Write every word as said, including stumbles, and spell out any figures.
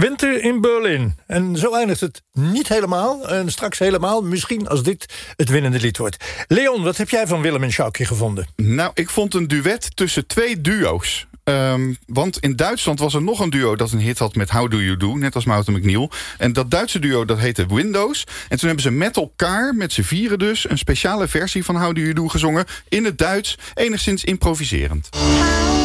Winter in Berlin. En zo eindigt het niet helemaal. En straks helemaal, misschien als dit het winnende lied wordt. Leon, wat heb jij van Willem en Sjoukje gevonden? Nou, ik vond een duet tussen twee duo's. Um, want in Duitsland was er nog een duo dat een hit had met How Do You Do, net als Mouten McNeil. En dat Duitse duo, dat heette Windows. En toen hebben ze met elkaar, met z'n vieren dus, een speciale versie van How Do You Do gezongen in het Duits, enigszins improviserend.